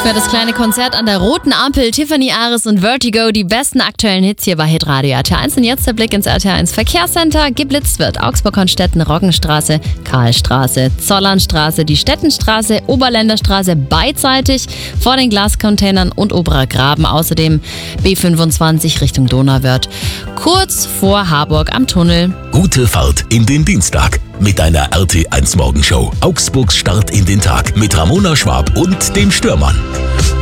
Für das kleine Konzert an der roten Ampel, Tiffany Ares und Vertigo, die besten aktuellen Hits hier bei Hitradio RT1. Und jetzt der Blick ins RT1 Verkehrscenter. Geblitzt wird Augsburg-Honstetten, Roggenstraße, Karlstraße, Zollernstraße, die Stettenstraße, Oberländerstraße beidseitig vor den Glascontainern und Oberer Graben. Außerdem B25 Richtung Donauwörth, kurz vor Harburg am Tunnel. Gute Fahrt in den Dienstag mit einer RT1 Morgenshow. Augsburgs Start in den Tag mit Ramona Schwab und dem Stürmann.